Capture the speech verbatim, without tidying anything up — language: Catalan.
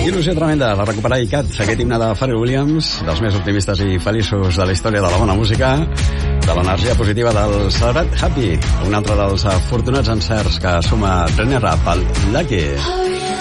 Il·lusió tremenda de recuperar i Cats, aquest himne de Pharrell Williams, dels més optimistes i feliços de la història de la bona música, de l'energia positiva del celebrat Happy, un altre dels afortunats encerts que suma René Rapp al Lucky.